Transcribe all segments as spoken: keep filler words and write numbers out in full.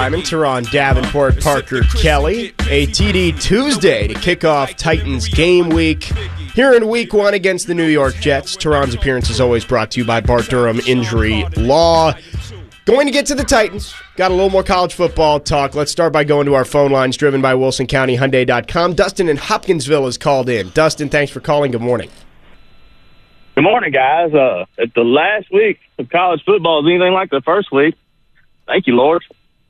Lyman, Teron Davenport, Parker Kelly. A T D Tuesday to kick off Titans game week. Here in week one against the New York Jets. Teron's appearance is always brought to you by Bart Durham Injury Law. Going to get to the Titans. Got a little more college football talk. Let's start by going to our phone lines driven by Wilson County Hyundai dot com. Dustin in Hopkinsville is called in. Dustin, thanks for calling. Good morning. Good morning, guys. Uh, if the last week of college football is anything like the first week, thank you, Lord.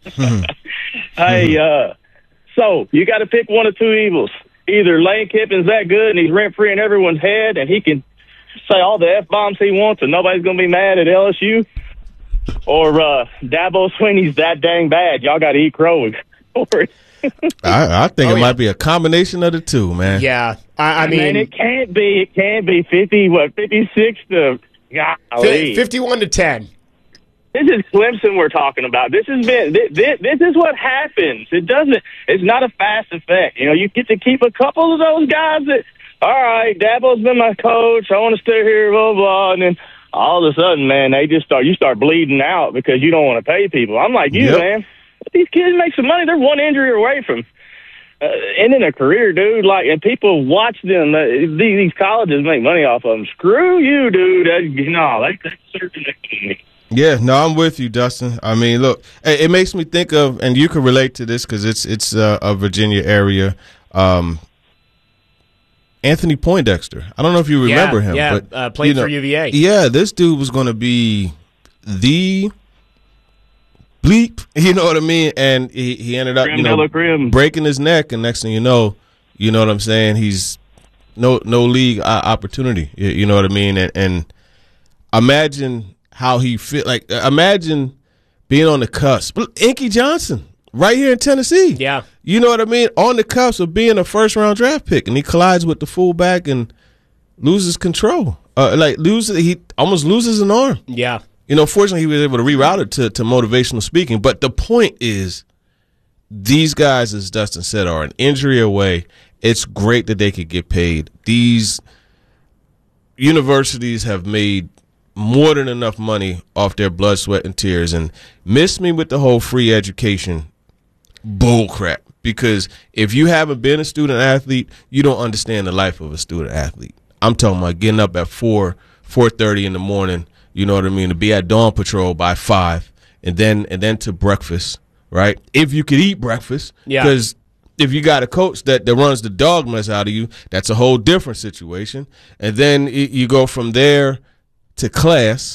Hey, uh, so you got to pick one of two evils. Either Lane Kiffin's that good and he's rent-free in everyone's head and he can say all the F-bombs he wants and nobody's going to be mad at L S U, or uh, Dabo Swinney's that dang bad. Y'all got to eat crow. I, I think oh, it yeah. might be a combination of the two, man. Yeah, I, I mean, I mean, it can't be. It can't be fifty. What fifty-six to golly. fifty-one to ten. This is Clemson we're talking about. This has been. This, this, this is what happens. It doesn't. It's not a fast effect. You know, you get to keep a couple of those guys that. All right, Dabo's been my coach. I want to stay here. Blah blah. And then all of a sudden, man, they just start. You start bleeding out because you don't want to pay people. I'm like you, Yep. man. These kids make some money. They're one injury away from uh, ending a career, dude. Like, and people watch them. Uh, these, these colleges make money off of them. Screw you, dude. Uh, no, they, they certainly. Yeah, no, I'm with you, Dustin. I mean, look, it, it makes me think of, and you can relate to this because it's it's uh, a Virginia area. Um, Anthony Poindexter. I don't know if you remember yeah, him, yeah, but uh, played you know, for U V A. Yeah, this dude was going to be the bleep. You know what I mean? And he, he ended up, Grim you know, Miller Grim. breaking his neck, and next thing you know, you know what I'm saying? He's no no league uh, opportunity. You, you know what I mean? And, and imagine how he feel. Like imagine being on the cusp. Inky Johnson, right here in Tennessee. Yeah, you know what I mean? On the cusp of being a first round draft pick, and he collides with the fullback and loses control. Uh, like loses, he almost loses an arm. yeah. You know, fortunately, he was able to reroute it to, to motivational speaking. But the point is, these guys, as Dustin said, are an injury away. It's great that they could get paid. These universities have made more than enough money off their blood, sweat, and tears. And miss me with the whole free education bull crap. Because if you haven't been a student athlete, you don't understand the life of a student athlete. I'm talking about getting up at four, four thirty in the morning. You know what I mean? To be at dawn patrol by five, and then and then to breakfast, right? If you could eat breakfast, Yeah. Because if you got a coach that, that runs the dog mess out of you, that's a whole different situation. And then it, you go from there to class,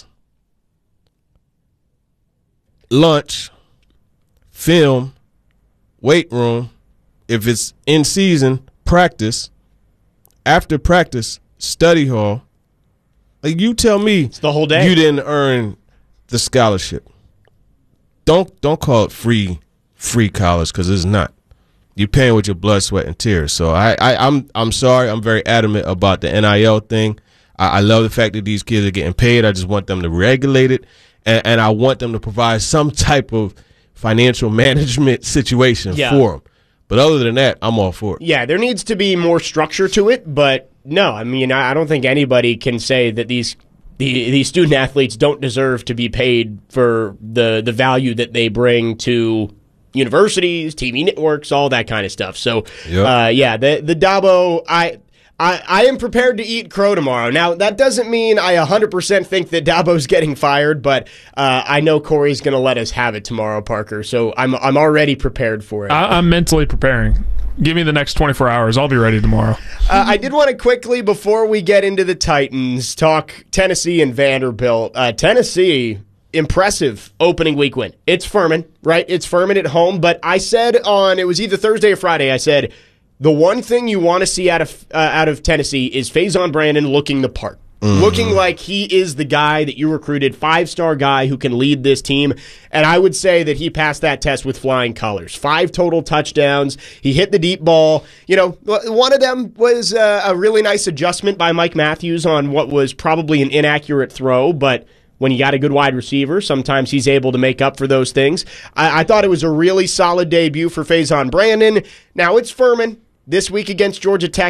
lunch, film, weight room. If it's in season, practice. After practice, study hall. Like you tell me, It's the whole day. You didn't earn the scholarship. Don't don't call it free free college because it's not. You're paying with your blood, sweat, and tears. So I, I I'm I'm sorry. I'm very adamant about the N I L thing. I, I love the fact that these kids are getting paid. I just want them to regulate it, and, and I want them to provide some type of financial management situation Yeah. for them. But other than that, I'm all for it. Yeah, there needs to be more structure to it, but no, I mean, I don't think anybody can say that these the, these student athletes don't deserve to be paid for the the value that they bring to universities, T V networks, all that kind of stuff. So, Yep. uh, yeah, the the Dabo, I. I, I am prepared to eat crow tomorrow. Now, that doesn't mean I one hundred percent think that Dabo's getting fired, but uh, I know Corey's going to let us have it tomorrow, Parker. So I'm I'm already prepared for it. I, I'm mentally preparing. Give me the next twenty-four hours. I'll be ready tomorrow. Uh, I did want to quickly, before we get into the Titans, talk Tennessee and Vanderbilt. Uh, Tennessee, impressive opening week win. It's Furman, right? It's Furman at home. But I said on, it was either Thursday or Friday, I said, the one thing you want to see out of uh, out of Tennessee is Faison Brandon looking the part. Mm-hmm. Looking like he is the guy that you recruited, five-star guy who can lead this team. And I would say that he passed that test with flying colors. Five total touchdowns. He hit the deep ball. You know, one of them was uh, a really nice adjustment by Mike Matthews on what was probably an inaccurate throw, but when you got a good wide receiver, sometimes he's able to make up for those things. I, I thought it was a really solid debut for Faison Brandon. Now it's Furman. This week against Georgia Tech,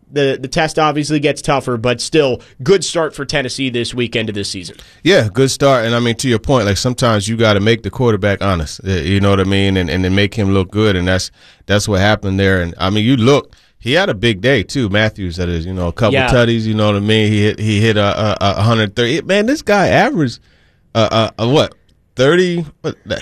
The the test obviously gets tougher, but still good start for Tennessee this weekend of this season. Yeah, good start. And, I mean, to your point, like sometimes you got to make the quarterback honest. You know what I mean? And, and then make him look good, and that's that's what happened there. And, I mean, you look. He had a big day too, Matthews. That is, you know, a couple yeah. tutties. You know what I mean? He hit he hit a, a, a one hundred thirty. Man, this guy averaged uh, uh, what thirty? What? Uh,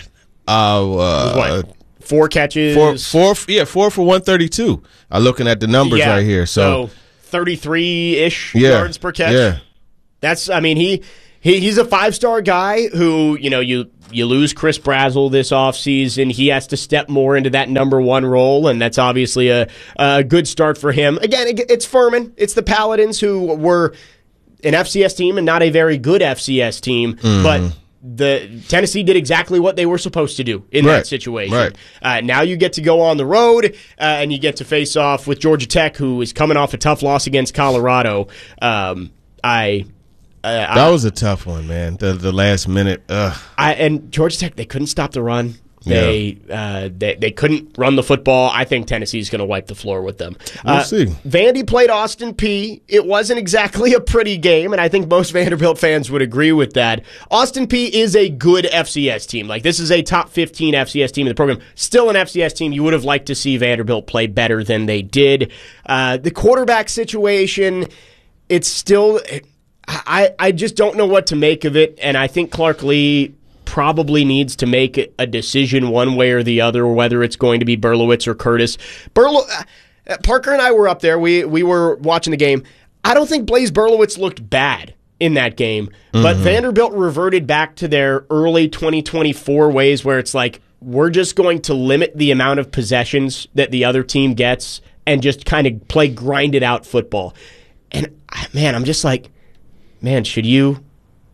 uh, what? Four catches. Four, four, yeah, four for one thirty-two. I'm looking at the numbers yeah. right here. So, so thirty-three ish yeah, yards per catch. Yeah, that's. I mean, he, he he's a five star guy who you know you. You lose Chris Brazzell this offseason. He has to step more into that number one role, and that's obviously a, a good start for him. Again, it's Furman. It's the Paladins, who were an F C S team and not a very good F C S team, mm-hmm. but the Tennessee did exactly what they were supposed to do in right. that situation. Right. Uh, now you get to go on the road, uh, and you get to face off with Georgia Tech, who is coming off a tough loss against Colorado. Um, I... Uh, that I, was a tough one, man. The the last minute. Ugh. I, and Georgia Tech, they couldn't stop the run. They yeah. uh, they, they couldn't run the football. I think Tennessee's going to wipe the floor with them. We'll uh, see. Vandy played Austin Peay. It wasn't exactly a pretty game, and I think most Vanderbilt fans would agree with that. Austin Peay is a good F C S team. Like, this is a top fifteen F C S team in the program. Still an F C S team. You would have liked to see Vanderbilt play better than they did. Uh, the quarterback situation, it's still... It, I, I just don't know what to make of it, and I think Clark Lee probably needs to make a decision one way or the other, whether it's going to be Berlowitz or Curtis. Berlo- uh, Parker and I were up there. We we were watching the game. I don't think Blaise Berlowitz looked bad in that game, mm-hmm. but Vanderbilt reverted back to their early twenty twenty-four ways where it's like, we're just going to limit the amount of possessions that the other team gets and just kind of play grinded out football. And, man, I'm just like, Man, should you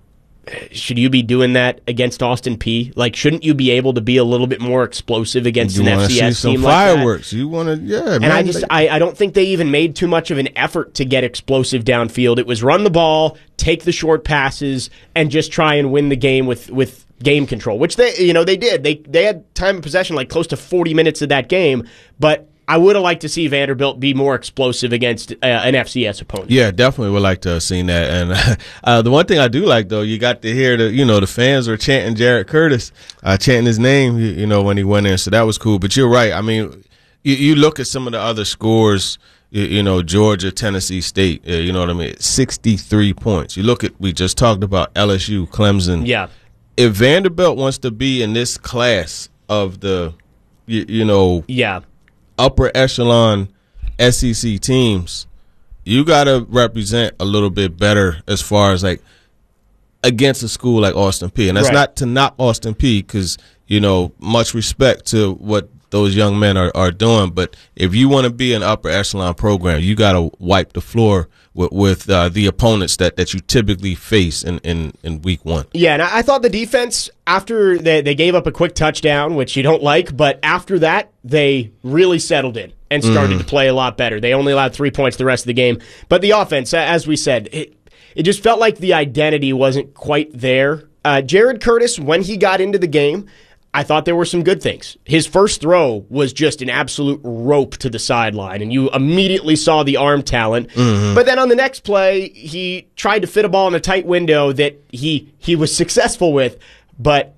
should you be doing that against Austin Peay? Like, shouldn't you be able to be a little bit more explosive against you an F C S see team some like fireworks. that? You want to, yeah. And man, I just, I, I don't think they even made too much of an effort to get explosive downfield. It was run the ball, take the short passes, and just try and win the game with with game control, which they, you know, they did. They they had time of possession like close to forty minutes of that game, but I would have liked to see Vanderbilt be more explosive against uh, an F C S opponent. Yeah, definitely would like to have seen that. And uh, the one thing I do like, though, you got to hear the, you know, the fans were chanting Jared Curtis, uh, chanting his name, you, you know, when he went in. So that was cool. But you're right. I mean, you, you look at some of the other scores, you, you know, Georgia, Tennessee State, uh, you know what I mean, sixty-three points. You look at, we just talked about L S U, Clemson. Yeah. If Vanderbilt wants to be in this class of the, you, you know, yeah. upper echelon S E C teams, you got to represent a little bit better as far as like against a school like Austin Peay. And that's right. not to knock Austin Peay because, you know, much respect to what those young men are, are doing. But if you want to be an upper echelon program, you got to wipe the floor with, with uh, the opponents that, that you typically face in, in, in week one. Yeah, and I thought the defense, after they, they gave up a quick touchdown, which you don't like, but after that, they really settled in and started mm. to play a lot better. They only allowed three points the rest of the game. But the offense, as we said, it, it just felt like the identity wasn't quite there. Uh, Jared Curtis, when he got into the game, I thought there were some good things. His first throw was just an absolute rope to the sideline, and you immediately saw the arm talent. Mm-hmm. But then on the next play, he tried to fit a ball in a tight window that he he was successful with, but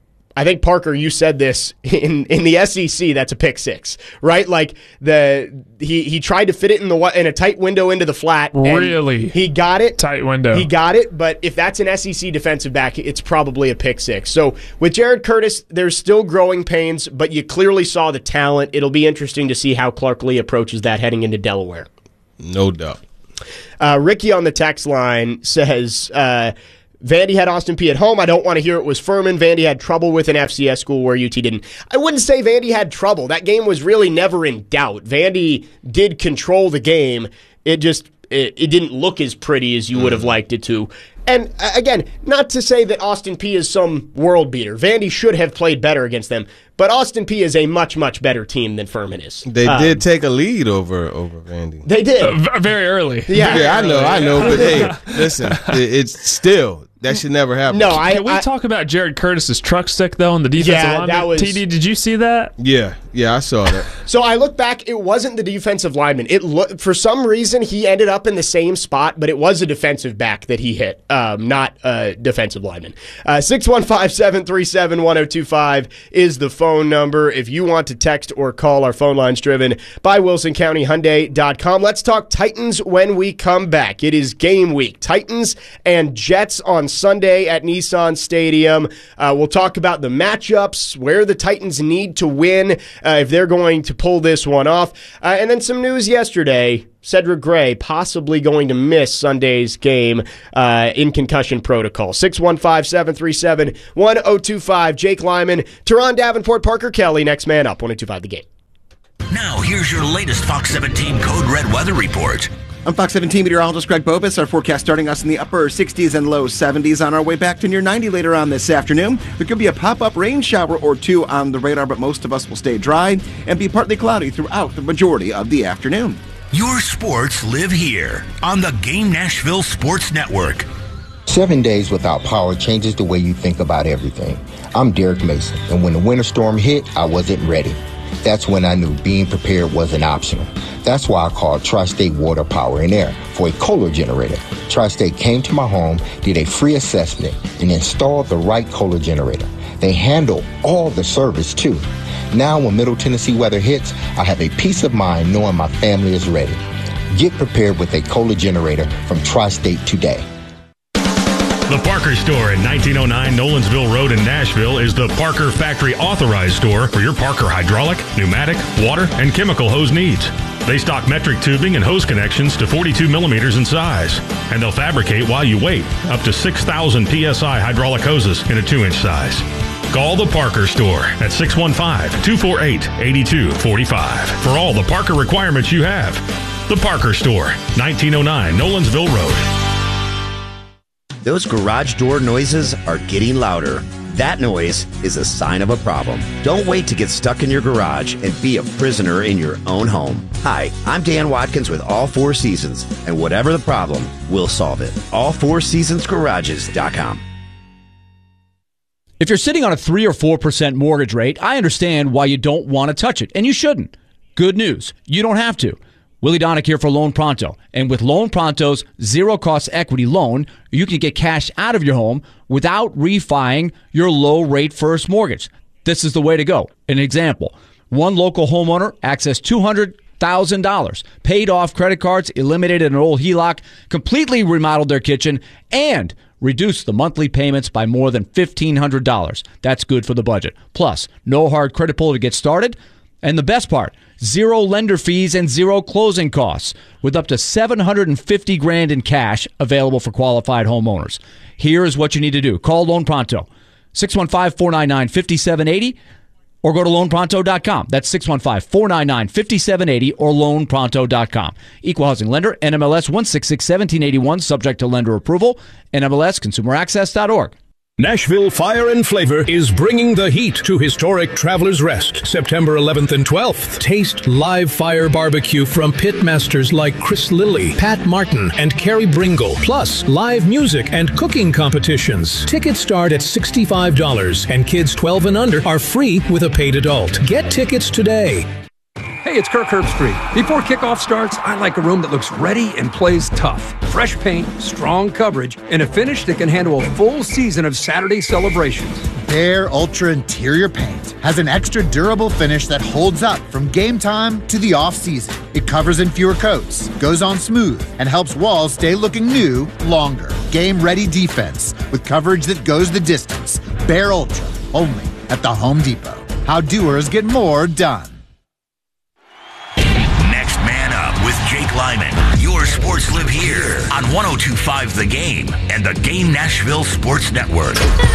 I think, Parker, you said this, in, in the S E C, that's a pick six, right? Like, the he he tried to fit it in the in a tight window into the flat. Really? He got it. Tight window. He got it, but if that's an S E C defensive back, it's probably a pick six. So with Jared Curtis, there's still growing pains, but you clearly saw the talent. It'll be interesting to see how Clark Lee approaches that heading into Delaware. No doubt. Uh, Ricky on the text line says... Uh, Vandy had Austin Peay at home. I don't want to hear it was Furman. Vandy had trouble with an F C S school where U T didn't. I wouldn't say Vandy had trouble. That game was really never in doubt. Vandy did control the game. It just it, it didn't look as pretty as you would have liked it to. And uh, again, not to say that Austin Peay is some world beater. Vandy should have played better against them. But Austin Peay is a much, much better team than Furman is. They um, did take a lead over over Vandy. They did. Uh, v- very early. Yeah, Yeah, I know, I know. But hey, listen, it, it's still, that should never happen. No, I. Can we I, talk about Jared Curtis's truck stick, though, and the defensive Yeah, lineman? that was- T D, did you see that? Yeah, yeah, I saw that. So I look back, it wasn't the defensive lineman. It lo- For some reason, he ended up in the same spot, but it was a defensive back that he hit, um, not a defensive lineman. Uh, six one five, seven three seven, one oh two five is the phone number. If you want to text or call, our phone line's driven by Wilson County Hyundai dot com. Let's talk Titans when we come back. It is game week. Titans and Jets on Sunday at Nissan Stadium. Uh, we'll talk about the matchups, where the Titans need to win uh, if they're going to pull this one off. Uh, and then some news yesterday. Cedric Gray possibly going to miss Sunday's game uh, in concussion protocol. six one five, seven three seven, one oh two five. Jake Lyman, Teron Davenport, Parker Kelly. Next man up, one oh two five The Game. Now, here's your latest Fox seventeen Code Red weather report. I'm Fox seventeen meteorologist Greg Bobus. Our forecast starting us in the upper sixties and low seventies on our way back to near ninety later on this afternoon. There could be a pop-up rain shower or two on the radar, but most of us will stay dry and be partly cloudy throughout the majority of the afternoon. Your sports live here on the Game Nashville Sports Network. Seven days without power changes the way you think about everything. I'm Derek Mason, and when the winter storm hit, I wasn't ready. That's when I knew being prepared wasn't optional. That's why I called Tri-State Water Power and Air for a Kohler generator. Tri-State came to my home, did a free assessment, and installed the right Kohler generator. They handle all the service, too. Now, when Middle Tennessee weather hits, I have a peace of mind knowing my family is ready. Get prepared with a Kohler generator from Tri-State today. The Parker Store at nineteen oh nine Nolensville Road in Nashville is the Parker Factory Authorized Store for your Parker hydraulic, pneumatic, water, and chemical hose needs. They stock metric tubing and hose connections to forty-two millimeters in size, and they'll fabricate while you wait up to six thousand P S I hydraulic hoses in a two inch size. Call the Parker Store at six one five, two four eight, eight two four five for all the Parker requirements you have. The Parker Store, nineteen oh nine Nolensville Road. Those garage door noises are getting louder. That noise is a sign of a problem. Don't wait to get stuck in your garage and be a prisoner in your own home. Hi, I'm Dan Watkins with All Four Seasons, and whatever the problem, we'll solve it. all four seasons garages dot com. If you're sitting on a three or four percent mortgage rate, I understand why you don't want to touch it, and you shouldn't. Good news, you don't have to. Willie Donick here for Loan Pronto. And with Loan Pronto's zero-cost equity loan, you can get cash out of your home without refining your low-rate first mortgage. This is the way to go. An example, one local homeowner accessed two hundred thousand dollars, paid off credit cards, eliminated an old H E L O C, completely remodeled their kitchen, and reduced the monthly payments by more than fifteen hundred dollars. That's good for the budget. Plus, no hard credit pull to get started. And the best part, zero lender fees and zero closing costs, with up to seven hundred fifty grand in cash available for qualified homeowners. Here is what you need to do. Call Loan Pronto, six one five, four nine nine, five seven eight zero, or go to loan pronto dot com. That's six one five, four nine nine, five seven eight zero or loan pronto dot com. Equal housing lender, N M L S one six six, one seven eight one, subject to lender approval, N M L S consumer access dot org. Nashville Fire and Flavor is bringing the heat to historic Travelers Rest, September eleventh and twelfth. Taste live fire barbecue from pitmasters like Chris Lilly, Pat Martin, and Carrie Bringle, plus live music and cooking competitions. Tickets start at sixty-five dollars, and kids twelve and under are free with a paid adult. Get tickets today. Hey, it's Kirk Herbstreit. Before kickoff starts, I like a room that looks ready and plays tough. Fresh paint, strong coverage, and a finish that can handle a full season of Saturday celebrations. Behr Ultra Interior Paint has an extra durable finish that holds up from game time to the off-season. It covers in fewer coats, goes on smooth, and helps walls stay looking new longer. Game-ready defense with coverage that goes the distance. Behr Ultra, only at the Home Depot. How doers get more done. With Jake Lyman. Your sports live here on one oh two point five The Game and the Game Nashville Sports Network.